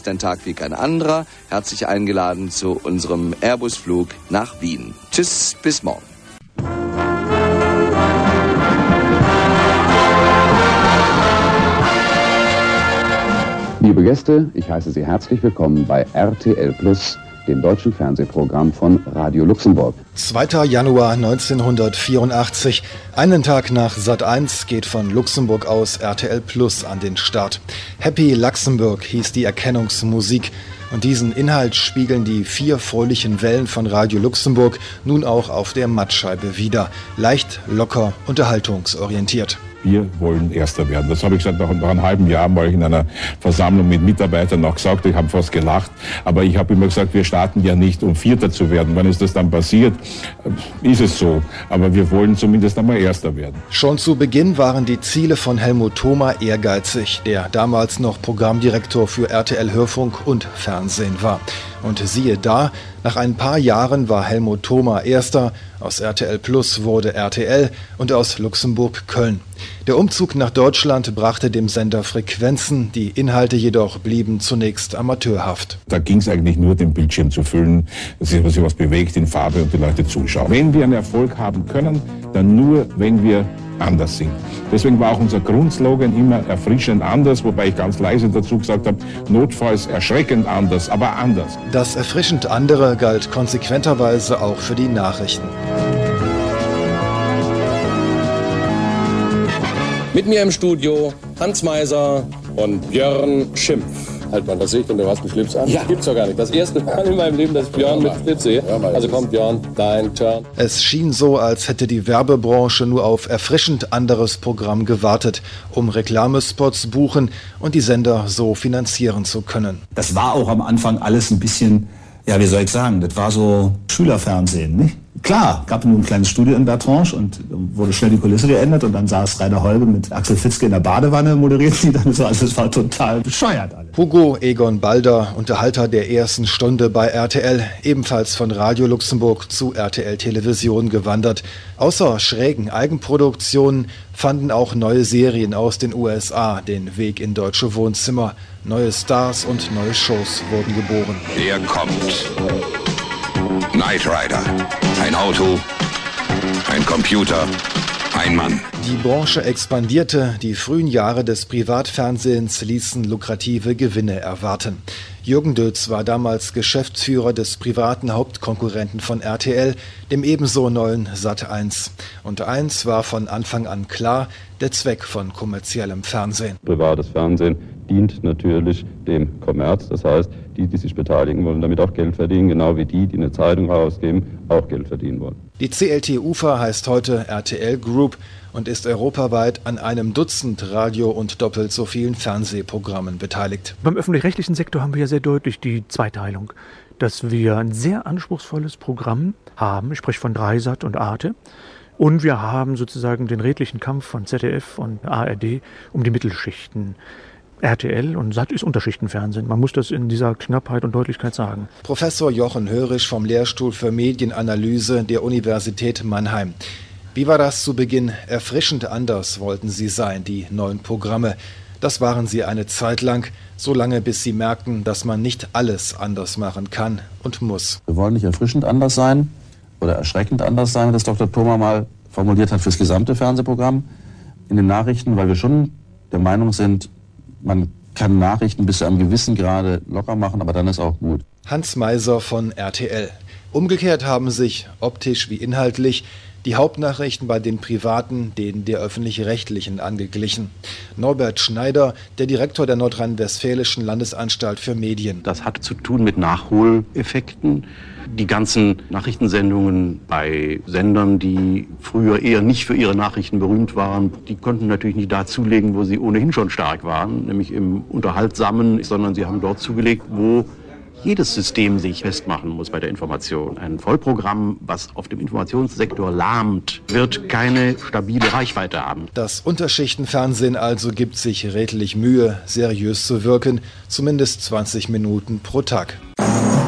ist ein Tag wie kein anderer. Herzlich eingeladen zu unserem Airbus-Flug nach Wien. Tschüss, bis morgen. Liebe Gäste, ich heiße Sie herzlich willkommen bei RTL Plus, dem deutschen Fernsehprogramm von Radio Luxemburg. 2. Januar 1984, einen Tag nach Sat.1 geht von Luxemburg aus RTL Plus an den Start. Happy Luxemburg hieß die Erkennungsmusik. Und diesen Inhalt spiegeln die 4 fröhlichen Wellen von Radio Luxemburg nun auch auf der Mattscheibe wider. Leicht, locker, unterhaltungsorientiert. Wir wollen Erster werden. Das habe ich seit nach einem halben Jahr mal in einer Versammlung mit Mitarbeitern noch gesagt. Ich habe fast gelacht. Aber ich habe immer gesagt, wir starten ja nicht, um Vierter zu werden. Wann ist das dann passiert? Ist es so. Aber wir wollen zumindest einmal Erster werden. Schon zu Beginn waren die Ziele von Helmut Thoma ehrgeizig, der damals noch Programmdirektor für RTL Hörfunk und Fernsehen war. Und siehe da, nach ein paar Jahren war Helmut Thoma Erster, aus RTL Plus wurde RTL und aus Luxemburg Köln. Der Umzug nach Deutschland brachte dem Sender Frequenzen, die Inhalte jedoch blieben zunächst amateurhaft. Da ging es eigentlich nur, den Bildschirm zu füllen, dass sich was bewegt in Farbe und die Leute zuschauen. Wenn wir einen Erfolg haben können, dann nur, wenn wir anders sind. Deswegen war auch unser Grundslogan immer erfrischend anders, wobei ich ganz leise dazu gesagt habe, notfalls erschreckend anders, aber anders. Das erfrischend andere galt konsequenterweise auch für die Nachrichten. Mit mir im Studio Hans Meiser und Björn Schimpf. Halt mal, was sehe ich denn? Du hast einen Schlips an? Ja. Gibt's doch gar nicht. Das erste Mal in meinem Leben, dass ich Björn mit Schlips sehe. Also komm, Björn, dein Turn. Es schien so, als hätte die Werbebranche nur auf erfrischend anderes Programm gewartet, um Reklamespots buchen und die Sender so finanzieren zu können. Das war auch am Anfang alles ein bisschen, ja, wie soll ich sagen, das war so Schülerfernsehen, nicht? Klar, gab nur ein kleines Studio in Bertrange und wurde schnell die Kulisse geändert und dann saß Rainer Holbe mit Axel Fitzke in der Badewanne, moderiert die dann so, also es war total bescheuert alles. Hugo Egon Balder, Unterhalter der ersten Stunde bei RTL, ebenfalls von Radio Luxemburg zu RTL Television gewandert. Außer schrägen Eigenproduktionen fanden auch neue Serien aus den USA den Weg in deutsche Wohnzimmer. Neue Stars und neue Shows wurden geboren. Er kommt. Knight Rider. Ein Auto, ein Computer, ein Mann. Die Branche expandierte, die frühen Jahre des Privatfernsehens ließen lukrative Gewinne erwarten. Jürgen Dötz war damals Geschäftsführer des privaten Hauptkonkurrenten von RTL, dem ebenso neuen Sat.1. Und eins war von Anfang an klar, der Zweck von kommerziellem Fernsehen. Privates Fernsehen dient natürlich dem Kommerz, das heißt, die sich beteiligen wollen, damit auch Geld verdienen, genau wie die eine Zeitung herausgeben, auch Geld verdienen wollen. Die CLT UFA heißt heute RTL Group und ist europaweit an einem Dutzend Radio- und doppelt so vielen Fernsehprogrammen beteiligt. Beim öffentlich-rechtlichen Sektor haben wir ja sehr deutlich die Zweiteilung, dass wir ein sehr anspruchsvolles Programm haben, ich spreche von Dreisat und Arte, und wir haben sozusagen den redlichen Kampf von ZDF und ARD um die Mittelschichten. RTL und Sat ist Unterschichtenfernsehen. Man muss das in dieser Knappheit und Deutlichkeit sagen. Professor Jochen Hörisch vom Lehrstuhl für Medienanalyse der Universität Mannheim. Wie war das zu Beginn? Erfrischend anders wollten Sie sein, die neuen Programme. Das waren Sie eine Zeit lang, so lange bis Sie merkten, dass man nicht alles anders machen kann und muss. Wir wollen nicht erfrischend anders sein oder erschreckend anders sein, wie das Dr. Thoma mal formuliert hat fürs gesamte Fernsehprogramm in den Nachrichten, weil wir schon der Meinung sind, man kann Nachrichten bis zu einem gewissen Grade locker machen, aber dann ist auch gut. Hans Meiser von RTL. Umgekehrt haben sich, optisch wie inhaltlich, die Hauptnachrichten bei den Privaten denen der Öffentlich-Rechtlichen angeglichen. Norbert Schneider, der Direktor der Nordrhein-Westfälischen Landesanstalt für Medien. Das hat zu tun mit Nachholeffekten. Die ganzen Nachrichtensendungen bei Sendern, die früher eher nicht für ihre Nachrichten berühmt waren, die konnten natürlich nicht da zulegen, wo sie ohnehin schon stark waren, nämlich im Unterhaltsamen, sondern sie haben dort zugelegt, wo jedes System sich festmachen muss bei der Information. Ein Vollprogramm, was auf dem Informationssektor lahmt, wird keine stabile Reichweite haben. Das Unterschichtenfernsehen also gibt sich redlich Mühe, seriös zu wirken, zumindest 20 Minuten pro Tag.